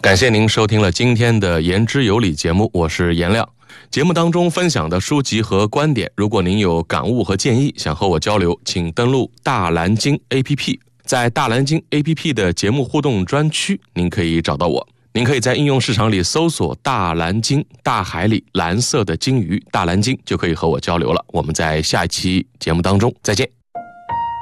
感谢您收听了今天的言之有理节目，我是颜亮。节目当中分享的书籍和观点，如果您有感悟和建议，想和我交流，请登录大蓝鲸 APP， 在大蓝鲸 APP 的节目互动专区，您可以找到我。您可以在应用市场里搜索大蓝鲸，大海里蓝色的鲸鱼，大蓝鲸就可以和我交流了。我们在下一期节目当中再见。